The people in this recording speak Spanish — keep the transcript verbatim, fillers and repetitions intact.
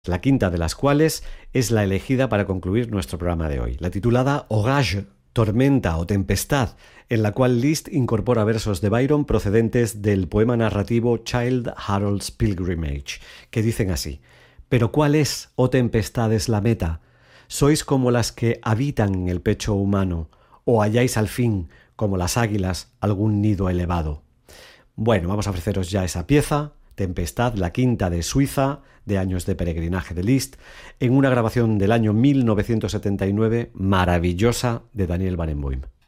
la quinta de las cuales es la elegida para concluir nuestro programa de hoy, la titulada Orage, tormenta o tempestad, en la cual Liszt incorpora versos de Byron procedentes del poema narrativo Childe Harold's Pilgrimage, que dicen así: «Pero ¿cuál es, oh tempestades, la meta? Sois como las que habitan en el pecho humano, o halláis al fin, como las águilas, algún nido elevado». Bueno, vamos a ofreceros ya esa pieza, Tempestad, la quinta de Suiza, de Años de peregrinaje de Liszt, en una grabación del año mil novecientos setenta y nueve maravillosa de Daniel Barenboim.